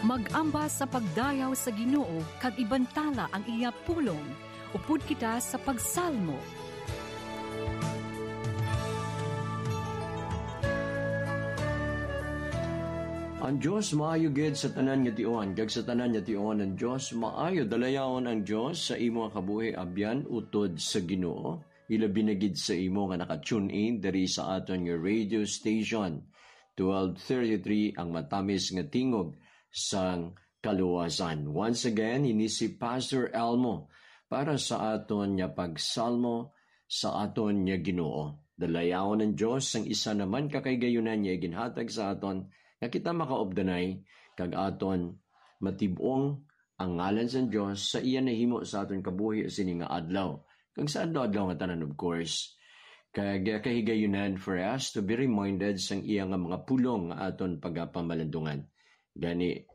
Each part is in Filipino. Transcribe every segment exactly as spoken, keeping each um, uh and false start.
Mag-ambas sa pagdayaw sa Ginoo kag ibantala ang iya pulong. Upod kita sa pagsalmo. Ang Diyos maayo gid sa tanan nga tion, kag sa tanan nga tion ang Diyos maayo dalayawon ang Diyos sa imo nga kabuhi abyan utod sa Ginoo. Ilabi na gid sa imo nga naka-tune in diri sa aton nga radio station. twelve thirty-three ang matamis nga tingog sang kaluwasan. Once again, ini si Pastor Elmo para sa aton nga pagsalmo sa aton nga Ginoo. Dalayawon ng Diyos ang isa naman kakaygayunan niya ginhatag sa aton nga kita makaobdanay kag aton matibong ang ngalan sa Diyos sa iya nahimo sa aton kabuhi sini nga adlaw. Kag sa adlaw nga tanan of course. Kag kahigayunan for us to be reminded sang iya nga mga pulong nga aton pagapamalandungan. Gani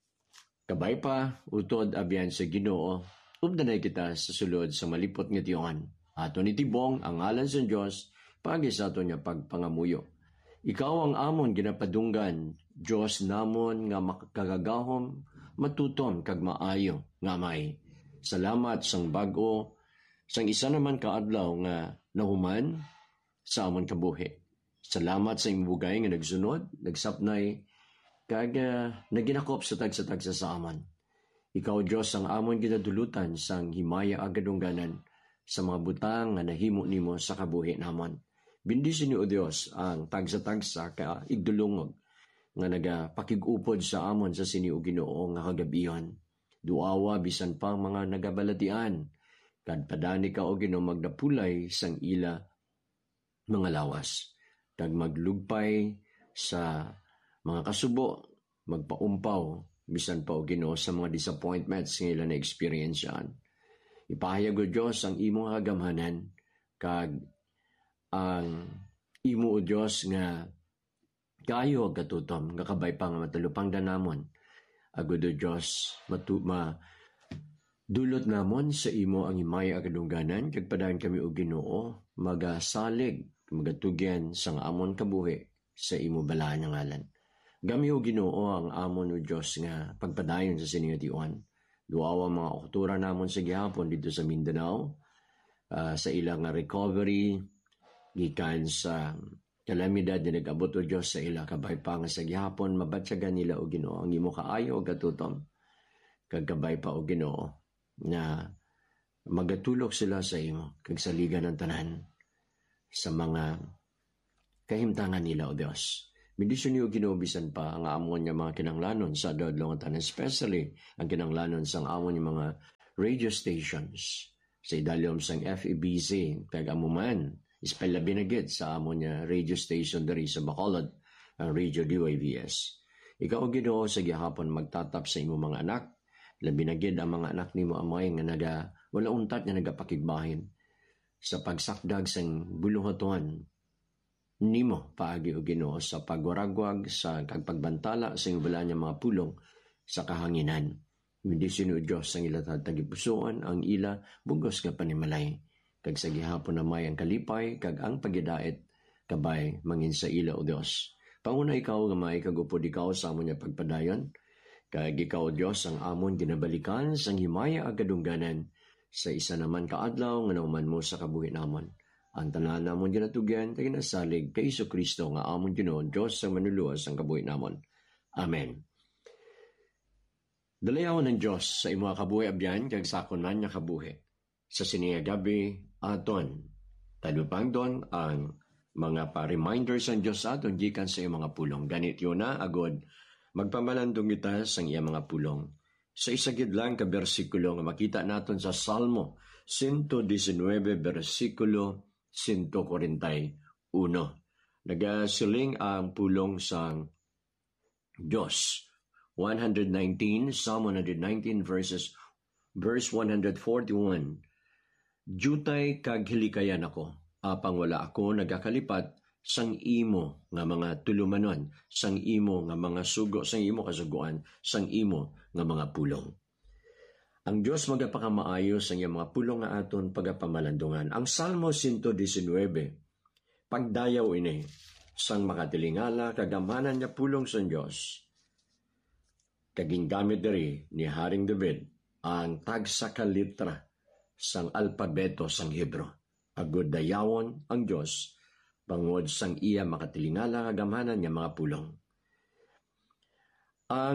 kabay pa, utod abyan sa Ginoo, ubdanay kita sa sulod sa malipot nga tiyon. Aton itibong ang ngalan sa Diyos, pagi sa aton nga pagpangamuyo. Ikaw ang amon ginapadunggan, Diyos namon nga makagagahom, matutom kag maayo, nga may. Salamat sang bag-o, sang isa naman kaadlaw nga nahuman sa amon kabuhi. Salamat sa imbugay nga nagsunod, nagsapnay, kag uh, naginakop sa tagsa-tagsa sa amon. Ikaw, Diyos, ang amon ginadulutan sang himaya agadungganan sa mga butang nga nahimo nimo sa kabuhi namon. Bindisi ni o Diyos ang tagsa-tagsa ka igdulungog nga nagapakig-upod sa amon sa sini o Ginoo nga kagabiyon. Duawa bisan pang mga nagabalatian, kad padani ka o Ginoo magdapulay sang ila mga lawas. Kag maglugpay sa mga kasubo, magpaumpaw, bisan pa o Ginoo sa mga disappointments nga ila na-experience yan. Ipahayag o Diyos ang imong kagamhanan, kag ang imo o Diyos nga kayo katutom, nga kabay pa nga matalupang danamon. Agud o Diyos, matu ma dulot namon sa imo ang himaya agadungganan, kag padayon kami o Ginoo, magasalig, magatugyan sang amon kabuhi sa imo balaan nga ngalan. Gami o Ginoo ang amon o Diyos nga pagpadayon sa siningatiuan. Duawa mga oktura namon sa gihapon dito sa Mindanao, uh, sa ilang recovery, gikan sa kalamidad na nag-abot o Diyos sa ila kabay pa nga sa gihapon, mabatsagan nila o Ginoo ang imo kaayo o gatutom. Kagkabay pa o Ginoo na magatulok sila sa imo, kag saligan ng tanan sa mga kahimtangan nila o Diyos. Bendisyon niyo ginubisan pa ang amon nga mga kinanglanon sa dadlong tanan, especially ang kinanglanon sang amon nga mga radio stations sa idalom sang F E B C kag amuman ispelabi na gid sa amon nga radio station diri sa Bacolod, ang Radio D Y V S. Ikaw Ginoo sa gihapon magtatap sa imo mga anak, labi na gid ang mga anak nimo amay nga naga wala untat nga nagapakigbahin sa pagsakdag sang bulunghatuan nimo paagi o Ginoo sa pagwaragwag sa kagpagbantala sa ibala niya mga pulong sa kahanginan. Bendisyon o Diyos ang ila tagipusoan, ang ila bugos nga panimalay, kag sa gihapon na may ang kalipay kag ang pagidait kabay mangin sa ila o Diyos. Panguna ikaw nga may kagupod ikaw sa amon nga pagpadayon, kag ikaw o Diyos ang amon ginabalikan sang himaya agadungganan sa isa naman kaadlaw nga nauman mo sa kabuhi namon. Ang tanan namon ginatugyan kay nasalig kay Jesu-Kristo nga amon Ginoo, Dios sa manuluwas ang kabuhi namon. Amen. Dalayawon ng Dios sa imo kabuhi abyan kag sakon man nga kabuhi. Sa siniya gabi aton talupangdon ang mga pa-reminders ang Dios aton gikan sa iyang mga pulong. Ganit yun na agod magpamalandong kita sa iyang mga pulong. Sa isagid lang ka bersikulo nga makita naton sa Salmo one nineteen bersikulo one forty-one. Nagasiling ang pulong sang Diyos. one nineteen, Psalm one nineteen verses verse one forty-one. Jutay kag hilikayan ako, apang wala ako nagakalipat sang imo nga mga tulumanon, sang imo nga mga sugo, sang imo kasuguan, sang imo nga mga pulong. Ang Diyos magapakamaayo sa iyang mga pulong nga aton pagapamalandungan. Ang Salmo one nineteen, pagdayaw ini, sang makatilingala, kagamanan niya pulong sa Diyos. Kaging gamit diri ni Haring David ang tagsakalitra sang alpabeto sang Hebro. Agud dayawon ang Dios bangod sang iya makatilingala nga gamhanan niya mga pulong. Ang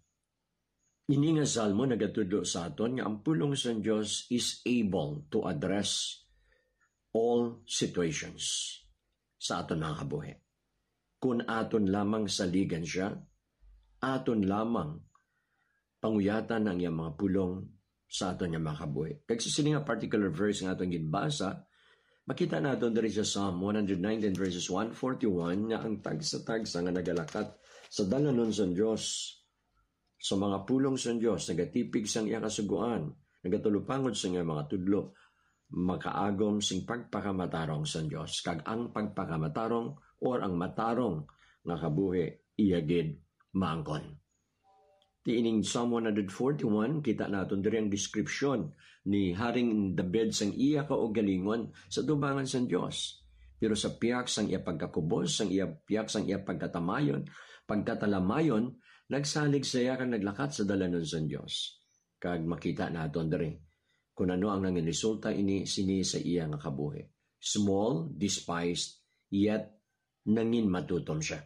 ini nga salmo nagatudlo sa aton nga ang pulong sa Dios is able to address all situations sa aton mga kabuhi. Kung aton lamang saligan siya, aton lamang panguyatan ang iyang mga pulong sa aton nga mga kabuhi. Kag sa sini nga particular verse nga aton ginbasa, makita naton diri sa Psalm one nineteen verses one forty-one nga ang tagsa-tagsa nga nagalakat sa dalanon sa Dios, sa mga pulong sa Dios, nagatipig sang iya kasuguan, nagatulupangod sa nga mga tudlo, makaagom sing pagpakamatarong sa Dios. Kag ang pagpakamatarong or ang matarong nga kabuhi iyagid maangkon. Tiining Psalm one forty-one, kita naton diri ang description ni Haring David sang iya kaugalingon sa tubangan sa Dios. Pero sa piyak sang iya pagkakubos, sang iya piyak sang iya pagkatamayon, pagkatalamayon, nagsalig siya kang naglakat sa dalanon sa Dios. Kag makita naton diri kung ano ang nanging resulta ini sini sa iya nga kabuhi. Small, despised, yet nangin matutom siya.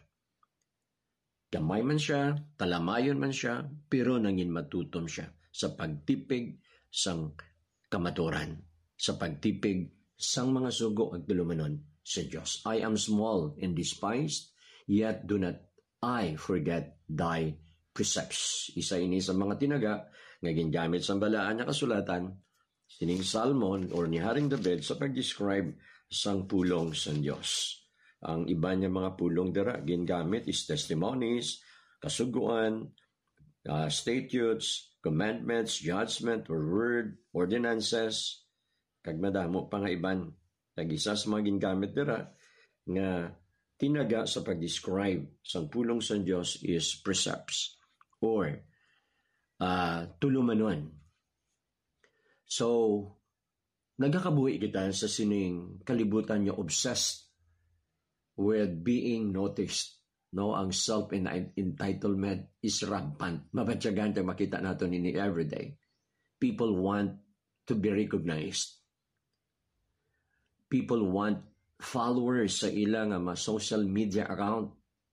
Gamay man siya, talamayon man siya, pero nangin matutom siya sa pagtipig sang kamaturan, sa pagtipig sang mga sugo at tulumanon sa Diyos. I am small and despised, yet do not I forget thy precepts. Isa ini sa mga tinaga nga gingamit sa balaan na kasulatan sining Salmon or ni Haring David sa pag-describe sang pulong sa Diyos. Ang iba niya mga pulong dira gingamit is testimonies, kasuguan, uh, statutes, commandments, judgment or word, ordinances, kag madamo pa nga iban. Tag-isa sa mga gingamit dira nga tinaga sa pag-describe sang pulong sa Dios is precepts or uh, tulumanon. So, nagakabuhi kita sa sining kalibutan niya obsessed with being noticed. No, ang self-entitlement is rampant. Mabatyagan tayo makita natin ini everyday. People want to be recognized. People want followers sa ilang mga social media account.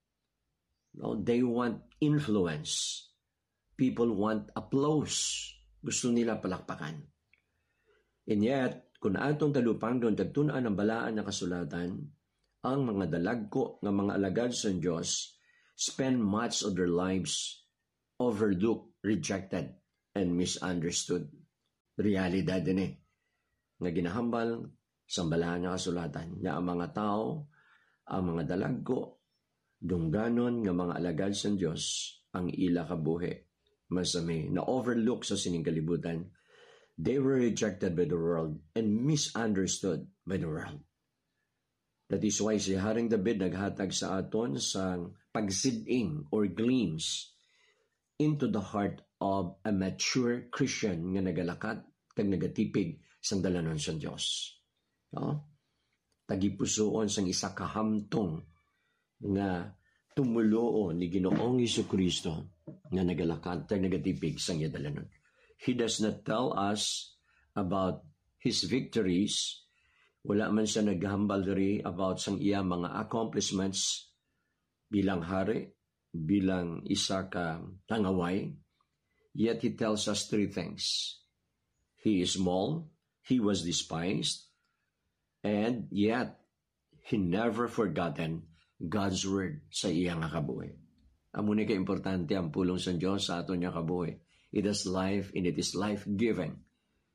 No, they want influence. People want applause. Gusto nila palakpakan. And yet, kung atong talupang doon, tagtunaan ang balaan na kasulatan, ang mga dalagko ng mga alagad sa Diyos spend much of their lives overlooked, rejected, and misunderstood. Realidad din eh. Nga ginahambal sa balaan na kasulatan na ang mga tao, ang mga dalagko, dungganon ng mga alagad sa Diyos, ang ila kabuhi, masami, na overlook sa sining kalibutan. They were rejected by the world and misunderstood by the world. That is why si Haring David naghatag sa aton sa pagsiding or glimpse into the heart of a mature Christian nga nagalakat kag nagatipig sang dalanon sa Dios. No? Tagipusoon sang isa kahamtong nga tumuluo ni Ginoong Jesucristo nga nagalakat kag nagatipig sang iya dalanon. He does not tell us about his victories. Wala man siya naghambal diri about sang iya mga accomplishments bilang hari, bilang isa ka tangaway. Yet he tells us three things. He is small, he was despised, and yet he never forgotten God's word sa iya nga kabuhi. Amo ni ka importante ang pulong sa Dios sa aton nga kabuhi. It is life and it is life-giving.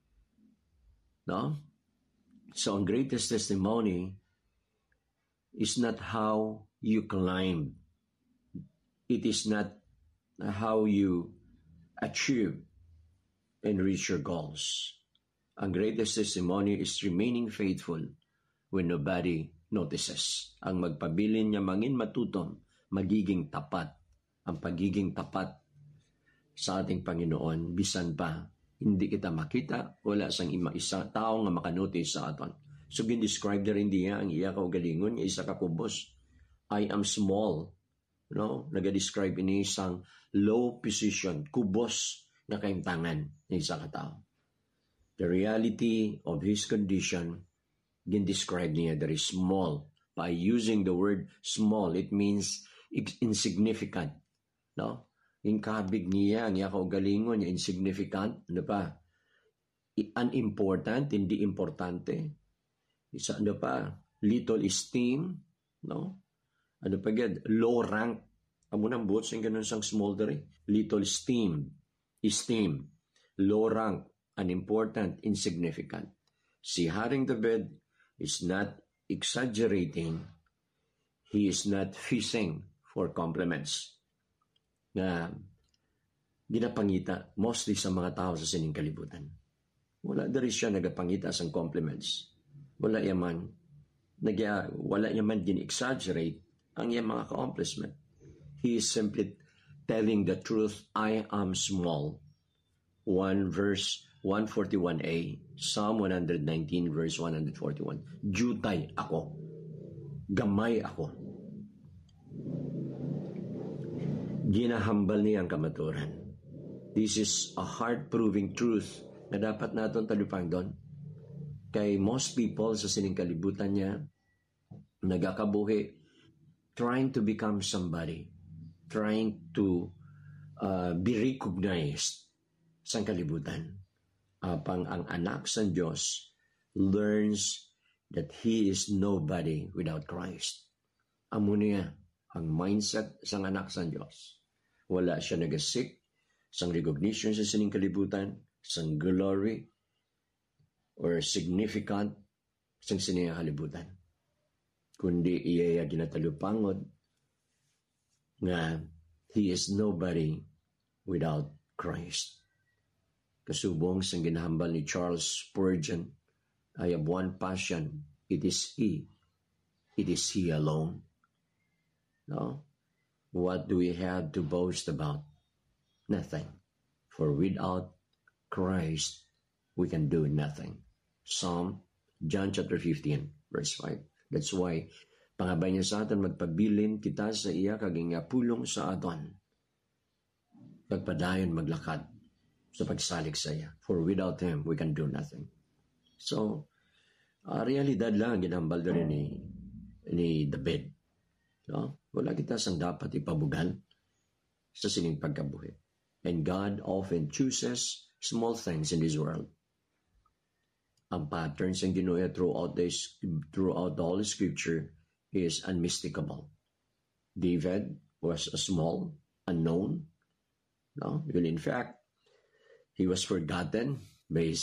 No? So, ang greatest testimony is not how you climb. It is not how you achieve and reach your goals. Ang greatest testimony is remaining faithful when nobody notices. Ang magpabilin niya mangin matutom, magiging tapat. Ang pagiging tapat sa ating Panginoon, bisan pa hindi kita makita, wala sang ima isa tao nga makanotice sa aton. So, gin-describe na rin niya ang iya kaugalingon, nga isa ka kubos. I am small no? Naga-describe ini isang low position, kubos na kaimtangan ng isa ka tao. The reality of his condition, gin-describe niya that is small. By using the word small, it means insignificant. No? Yung kabig niya, ang iya kaugalingon niya, insignificant. Ano pa? Unimportant, hindi importante. Isa, ano pa? Little esteem. No? Ano pa gad? Low rank. Amo nang buot sa ganun sang small dere. Little esteem. Esteem. Low rank. Unimportant. Insignificant. Si Haring David is not exaggerating. He is not fishing for compliments. Na ginapangita mostly sa mga tao sa sining kalibutan. Wala dari siya nagapangita sa compliments. Wala yaman nagya wala yaman gin-exaggerate ang iyang mga accomplishment. He is simply telling the truth. I am small. one verse one forty-one a, Psalm one nineteen verse one forty-one. Jutay ako. Gamay ako. Ginahambal niya ang kamaturan. This is a heart-proving truth na dapat natin talupang doon. Kay most people sa sining kalibutan niya, nagakabuhi, trying to become somebody, trying to uh, be recognized sa kalibutan. Apang ang anak sa Diyos learns that he is nobody without Christ. Amo niya ang mindset sang anak sa Diyos. Wala siya nagasik sang recognition sa sining kalibutan, sang glory, or significant sang sining kalibutan. Kundi iya ginatalupangod nga he is nobody without Christ. Kasubong sang ginahambal ni Charles Spurgeon, I have one passion, it is He. It is He alone. No? What do we have to boast about? Nothing. For without Christ, we can do nothing. Psalm, John chapter fifteen, verse five. That's why, pangabay niya sa aton, magpabilin kita sa iya kaging pulong sa aton. Pagpadayon maglakad sa pagsalig sa iya. For without Him, we can do nothing. So, uh, realidad lang ginambal doon ni, ni David. No? Wala kita sang dapat ipabugal sa sining pagkabuhi. And God often chooses small things in this world. Ang patterns ng Ginoo throughout this, throughout the Holy Scripture is unmistakable. David was a small, unknown. No? Well, in fact, he was forgotten by his